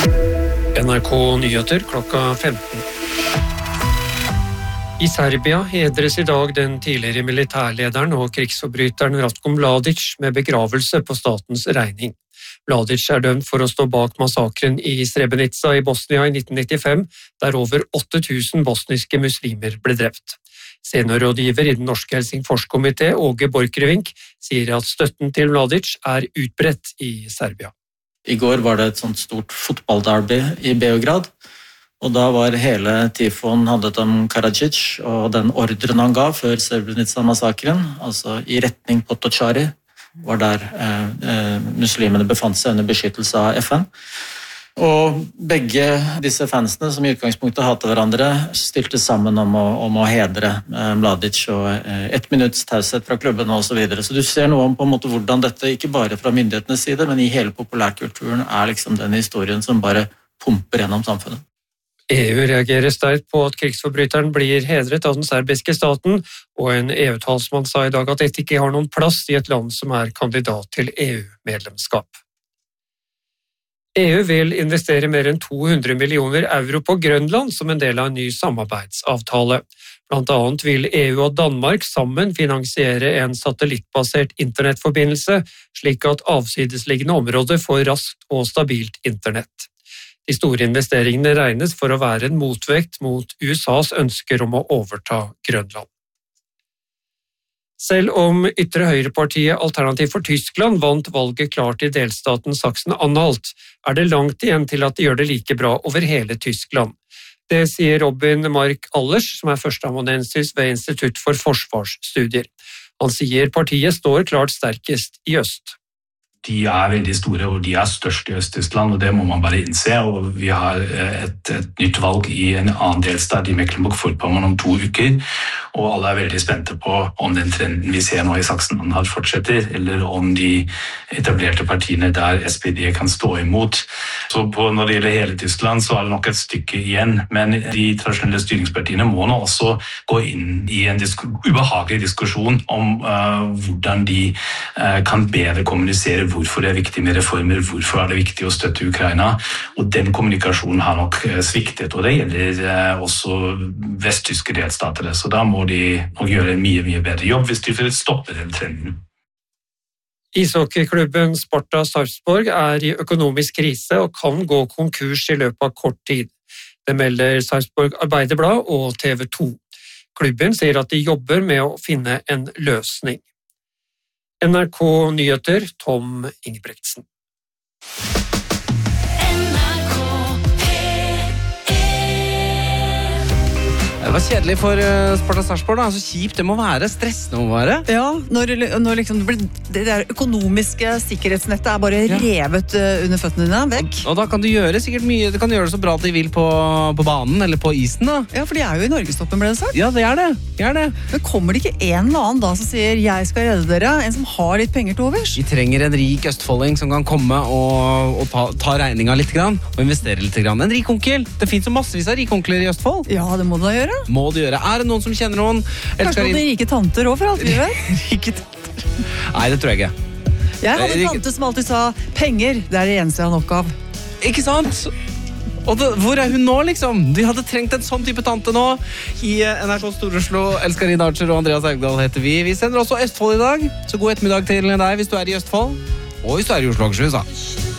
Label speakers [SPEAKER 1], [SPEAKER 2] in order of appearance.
[SPEAKER 1] NRK Nyheter klokka 15. I Serbia hedres I dag den tidligere militærlederen og krigsforbryteren Ratko Mladic med begravelse på statens regning. Mladic dømt for å stå bak massakren I Srebrenica I Bosnia I 1995, der over 8000 bosniske muslimer ble drept. Seniorrådgiver I den norske Helsingforskomité, Åge Borchgrevink, sier at støtten til Mladic utbredt I Serbia.
[SPEAKER 2] I går var det et sånt stort fotballderby I Beograd, og da var hele tifon handlet om Karadzic og den ordren han ga før Srebrenica-massakren, altså I retning Potocari, var der muslimene befant seg under beskyttelse av FN. Og begge disse fansene, som I utgangspunktet hater hverandre, stilte sammen om å hedre Mladic og 1 minutts taushet fra klubben og så videre. Så du ser noe om på en måte hvordan dette, ikke bare fra myndighetenes side, men I hele populærkulturen liksom den historien som bare pumper gjennom samfunnet.
[SPEAKER 1] EU reagerer sterkt på at krigsforbryteren blir hedret av den serbiske staten, og en EU-talsmann sa I dag at dette ikke har noen plass I et land som kandidat til EU-medlemskap. EU vil investere mer enn 200 millioner euro på Grønland som en del av en ny samarbeidsavtale. Blant annet vil EU og Danmark sammen finansiere en satellittbasert internettforbindelse, slik at avsidesliggende områder får raskt og stabilt internett. De store investeringene regnes for å være en motvekt mot USAs ønsker om å overta Grønland. Selv om ytre høyrepartiet Alternativ for Tyskland vant valget klart I delstaten Sachsen-Anhalt, det langt igjen til at de gjør det like bra over hele Tyskland. Det sier Robin Mark Allers, som førsteamanuensis ved Institutt for Forsvarsstudier. Han sier partiet står klart sterkest I øst.
[SPEAKER 3] De veldig store, og de størst I Øst-Tyskland, og det må man bare innse. Og vi har et nytt valg I en annen delstat I Mecklenburg-Vorpommern om 2 uker, og alle veldig spente på om den trenden vi ser nå I Sachsen-Anhalt fortsetter, eller om de etablerte partiene der SPD kan stå imot. Så når det gjelder hele Tyskland, så det nok et stykke igjen, men de tradisjonelle styringspartiene må nå også gå inn I en ubehagelig diskusjon om hvordan de kan bedre kommunisere hvorfor det viktig med reformer, hvorfor det viktig å støtte Ukraina, og den kommunikasjonen har nok sviktet, og det gjelder også vesttyske delstater, så da må de nok gjøre en mye bedre jobb hvis de vil stoppe den trenden.
[SPEAKER 1] Ishockeyklubben Sparta Sarpsborg I økonomisk krise og kan gå konkurs I løpet av kort tid. Det melder Sarpsborg Arbeiderblad og TV 2. Klubben sier at de jobber med å finne en løsning. NRK Nyheter, Tom Ingebretsen.
[SPEAKER 4] Det var kjedelig for Sparta Sarpsborg da, så kjipt det må være, stressende må være.
[SPEAKER 5] Ja, når liksom det der økonomiske sikkerhetsnettet bare revet under føttene dine vekk.
[SPEAKER 4] Og da kan du gjøre sikkert mye, du kan gjøre det så bra at de vil på banen eller på isen da.
[SPEAKER 5] Ja, for de jo I Norgestoppen ble det sagt.
[SPEAKER 4] Ja, det det.
[SPEAKER 5] Men kommer det ikke en eller annen da som sier jeg skal redde dere, en som har litt penger til overs?
[SPEAKER 4] Vi trenger en rik østfolding som kan komme og ta regninga litt grann, og investere litt grann. En rik onkel, det finnes jo massevis av rike onkler I Østfold.
[SPEAKER 5] Ja, det må du da gjøre.
[SPEAKER 4] Må du gjøre. Det noen som kjenner noen?
[SPEAKER 5] Kanskje noen rike tanter også, for alt vi vet?
[SPEAKER 4] Rike tanter? Nei, det tror jeg ikke.
[SPEAKER 5] Jeg hadde en tante som alltid sa, penger, det det eneste jeg har nok av.
[SPEAKER 4] Ikke sant? Og hvor hun nå, liksom? De hadde trengt en sånn type tante nå. I NRK Stor-Oslo, Elskarin Archer og Andreas Haugdal heter vi. Vi sender også Østfold I dag, så god ettermiddag til deg hvis du I Østfold. Og hvis du I Oslo Akershus, da.